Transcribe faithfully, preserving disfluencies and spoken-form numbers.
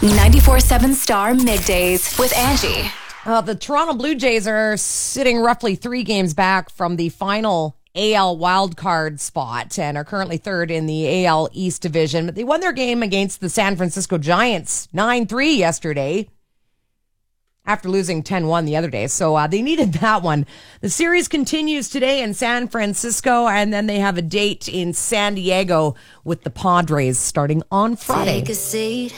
ninety-four seven Star Middays with Angie. Uh, the Toronto Blue Jays are sitting roughly three games back from the final A L wildcard spot and are currently third in the A L East division. But they won their game against the San Francisco Giants nine three yesterday after losing ten one the other day. So uh, they needed that one. The series continues today in San Francisco, and then they have a date in San Diego with the Padres starting on Friday. Take a seat.